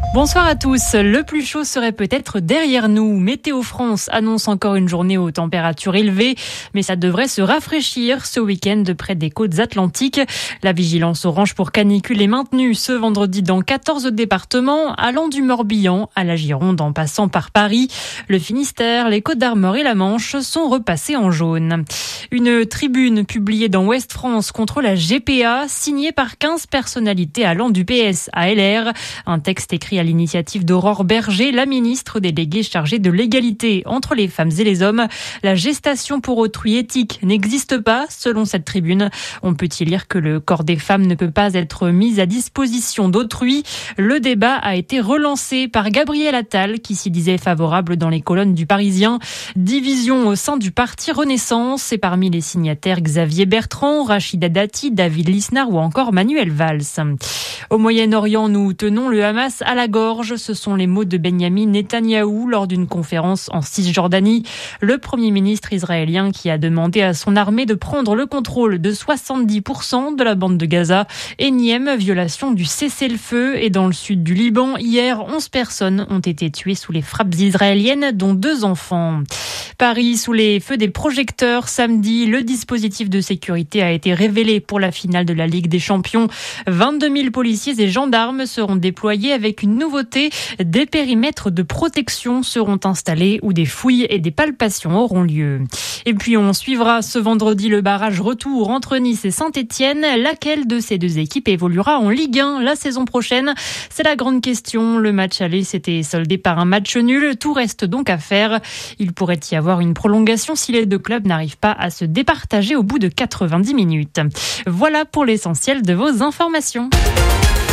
Bonsoir à tous. Le plus chaud serait peut-être derrière nous. Météo France annonce encore une journée aux températures élevées, mais ça devrait se rafraîchir ce week-end près des côtes atlantiques. La vigilance orange pour canicule est maintenue ce vendredi dans 14 départements, allant du Morbihan à la Gironde en passant par Paris. Le Finistère, les Côtes-d'Armor et la Manche sont repassés en jaune. Une tribune publiée dans Ouest France contre la GPA, signée par 15 personnalités allant du PS à LR. Un texte écrit à l'initiative d'Aurore Berger, la ministre déléguée chargée de l'égalité entre les femmes et les hommes. La gestation pour autrui éthique n'existe pas, selon cette tribune. On peut y lire que le corps des femmes ne peut pas être mis à disposition d'autrui. Le débat a été relancé par Gabriel Attal, qui s'y disait favorable dans les colonnes du Parisien. Division au sein du parti Renaissance et parmi les signataires Xavier Bertrand, Rachida Dati, David Lisnard ou encore Manuel Valls. Au Moyen-Orient, nous tenons le Hamas à la gorge. Ce sont les mots de Benyamin Netanyahou lors d'une conférence en Cisjordanie. Le Premier ministre israélien qui a demandé à son armée de prendre le contrôle de 70% de la bande de Gaza. Énième violation du cessez-le-feu. Et dans le sud du Liban, hier, 11 personnes ont été tuées sous les frappes israéliennes, dont 2 enfants. Paris sous les feux des projecteurs. Samedi, le dispositif de sécurité a été révélé pour la finale de la Ligue des Champions. 22 000 policiers et gendarmes seront déployés avec une nouveauté. Des périmètres de protection seront installés où des fouilles et des palpations auront lieu. Et puis on suivra ce vendredi le barrage retour entre Nice et Saint-Etienne. Laquelle de ces deux équipes évoluera en Ligue 1 la saison prochaine? C'est la grande question. Le match aller s'était soldé par un match nul. Tout reste donc à faire. Il pourrait y avoir une prolongation si les deux clubs n'arrivent pas à se départager au bout de 90 minutes. Voilà pour l'essentiel de vos informations.